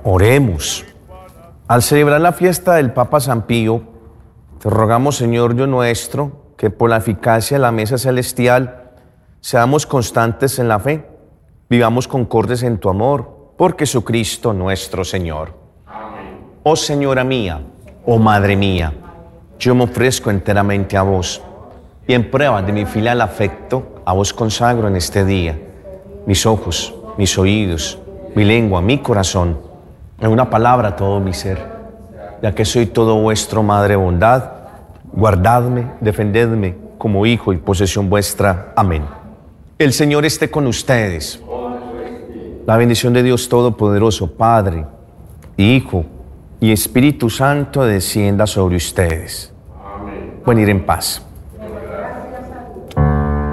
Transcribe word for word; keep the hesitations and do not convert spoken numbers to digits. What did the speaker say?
Oremos. Al celebrar la fiesta del Papa San Pío, te rogamos, Señor Dios nuestro, que por la eficacia de la mesa celestial seamos constantes en la fe, vivamos concordes en tu amor, por Jesucristo nuestro Señor. Amén. Oh Señora mía, oh Madre mía, yo me ofrezco enteramente a vos, y en prueba de mi filial afecto, a vos consagro en este día mis ojos, mis oídos, mi lengua, mi corazón, en una palabra todo mi ser, ya que soy todo vuestro, Madre bondad, guardadme, defendedme como hijo y posesión vuestra. Amén. El Señor esté con ustedes. La bendición de Dios Todopoderoso, Padre, Hijo y Espíritu Santo descienda sobre ustedes. Amén. Pueden ir en paz.